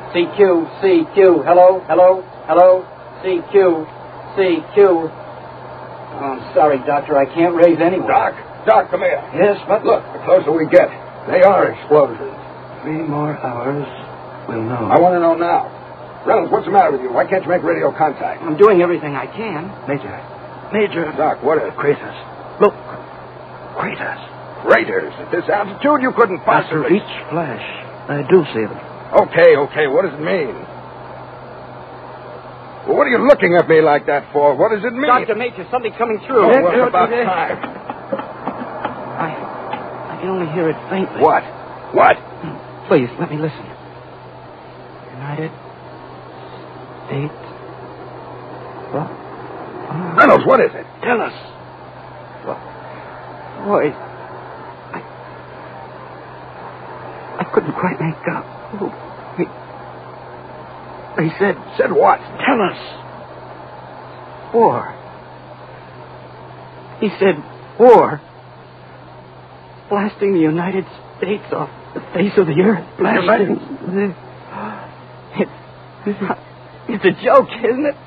CQ, CQ. Hello, hello, hello. CQ, CQ. Oh, I'm sorry, Doctor. I can't raise any word. Doc, come here. Yes, what? Look, the closer we get, they are explosions. 3 more hours, we'll know. I want to know now. Reynolds, what's the matter with you? Why can't you make radio contact? I'm doing everything I can. Major. Doc, what is... Craters. Look. Craters. Craters? At this altitude, you couldn't After possibly... each flash, I do see them. Okay. What does it mean? Well, what are you looking at me like that for? What does it mean? Dr. Major, something coming through. Oh, well, it's about time. I can only hear it faintly. What? Please, let me listen. United States. What? Reynolds, what is it? Tell us. Boy, I couldn't quite make out. He said... Said what? Tell us. War. He said war. Blasting the United States off the face of the earth. Blasting? It's a joke, isn't it?